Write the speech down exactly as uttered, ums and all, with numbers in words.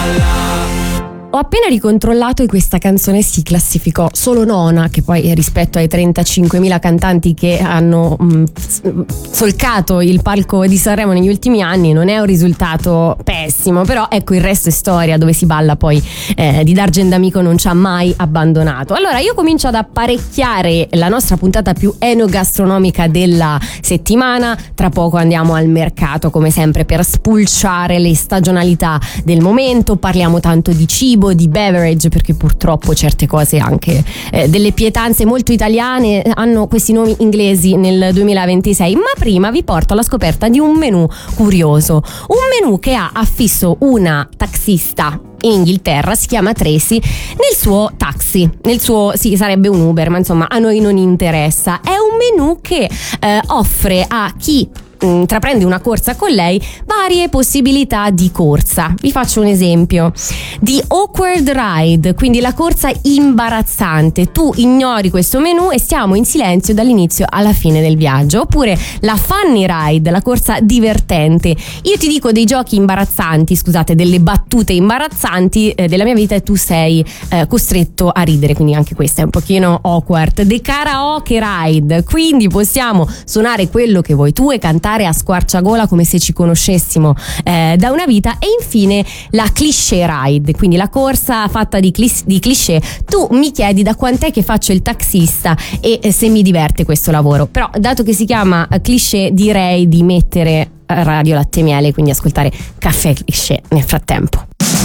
Ho appena ricontrollato e questa canzone si classificò solo nona, che poi rispetto ai trentacinquemila cantanti che hanno mh, solcato il palco di Sanremo negli ultimi anni non è un risultato pessimo, però ecco, il resto è storia, dove si balla poi eh, di Dargen D'Amico non ci ha mai abbandonato. Allora io comincio ad apparecchiare la nostra puntata più enogastronomica della settimana. Tra poco andiamo al mercato come sempre per spulciare le stagionalità del momento, parliamo tanto di cibo, di beverage, perché purtroppo certe cose, anche eh, delle pietanze molto italiane, hanno questi nomi inglesi nel duemilaventisei. Ma prima vi porto alla scoperta di un menù curioso, un menù che ha affisso una taxista in Inghilterra, si chiama Tracy, nel suo taxi, nel suo, sì, sarebbe un Uber, ma insomma a noi non interessa. È un menù che eh, offre a chi intraprende una corsa con lei varie possibilità di corsa. Vi faccio un esempio: di awkward ride, quindi la corsa imbarazzante, tu ignori questo menù e stiamo in silenzio dall'inizio alla fine del viaggio. Oppure la funny ride, la corsa divertente. Io ti dico dei giochi imbarazzanti, scusate, delle battute imbarazzanti eh, della mia vita e tu sei eh, costretto a ridere, quindi anche questa è un pochino awkward. The karaoke ride, quindi possiamo suonare quello che vuoi tu e cantare a squarciagola come se ci conoscessimo eh, da una vita. E infine la cliché ride, quindi la corsa fatta di, clis- di cliché. Tu mi chiedi da quant'è che faccio il taxista e eh, se mi diverte questo lavoro, però dato che si chiama eh, cliché, direi di mettere Radio Latte Miele, quindi ascoltare Caffè Cliché nel frattempo.